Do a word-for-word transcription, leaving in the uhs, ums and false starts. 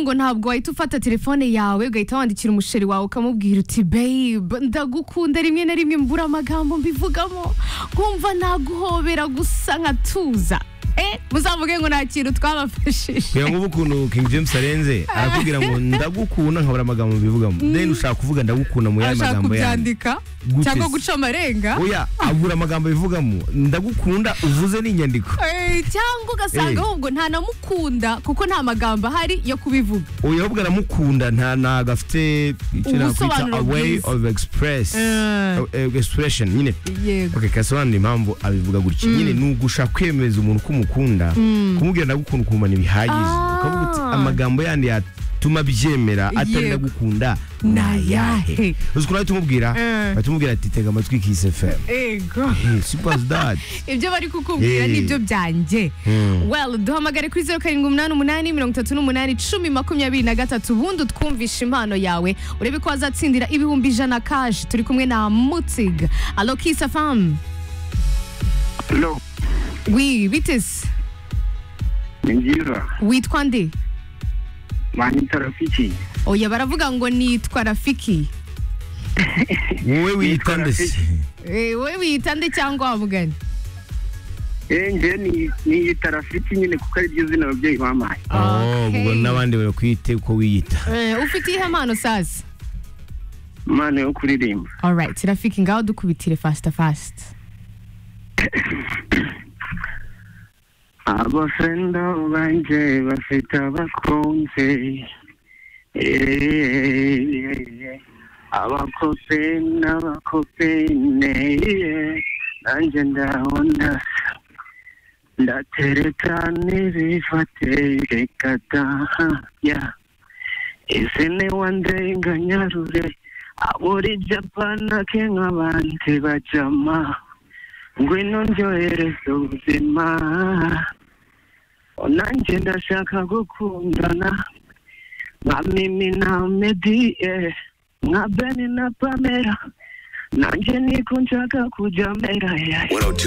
ngo ntabwo wahita ufata telefone yawe ugahita wandikira umusheri wawe ukamubwira uti babe ndagukunda rimwe na rimwe mbura amagambo mbivugamo nkumva naguhobera gusa nkatuza eh muzavuge ngo nta kintu twabafashije kugira ngo ukuntu King James arenze arakubwira ngo ndagukunda nkabura amagambo mbivugamo then ushaka kuvuga ndagukunda mu yandi magambo yandi cyangwa guca amarenga oya abura amagambo bivugamo ndagukunda uvuze n'inyandiko eh cyangwa ugasanga ahubwo nta namukunda kuko nta magambo ahari yo kubivuga oya ahubwo aramukunda nta nagafite ikina kwita a way of express uh, expression nyine okay kasobanura impamvu abivuga gutya nyine nugushaka kwemeza umuntu kumukunda kumubwira ndagukunda kumana ibihagije ukavuga uti amagambo yandi yatuma byemera atari ndagukunda nayahe uzikora tumubwira batumubwira ati tega amatwi Kiss F M ego super that ibyo bari kukubwira nibyo byanjye well duhamagare kuri zero karindwi umunani umunani mirongo itatu n'umunani icumi makumyabiri na gatatu ubundi twumvisha impano yawe urebe ko wazatsindira ibihumbi ijana cash turi kumwe na Mutzig. Allo Kiss F M. Hello. Oui, bitese. Ninjira. Witwa nde? Manyita Rafiki. Oya baravuga ngo nitwa Rafiki. Wowe wiyita nde? Eh, wowe wiyita nde cyangwa wavugana? Eh, nje ni niyita Rafiki nyine kuko ari byo zina ababyeyi bamaye. Oh, ubwo nabandi bari kwite uko wiyita. Eh, ufite ihe mpano sasa? Mane yo kuririmba. All right, Rafiki ngaho dukubitire fast fast. Abafendo banje bafite abakunze abakope n'abakopene nanjye ndabona ndatereka n'ibifate reka daha ya ese ni wandenga nyarure aburi Japana ke nk'abandi bajama ngwino ndyohereza ubuzima onanje ndashaka gukundana nka Mimi na Meddy nka Benny na Pamela nanjye niko nshaka kujya mera